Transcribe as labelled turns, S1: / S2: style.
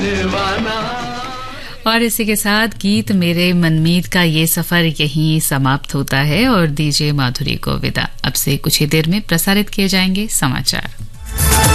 S1: और इसी के साथ गीत मेरे मनमीत का ये सफर यहीं समाप्त होता है और दीजिए माधुरी को विदा। अब से कुछ ही देर में प्रसारित किए जाएंगे समाचार।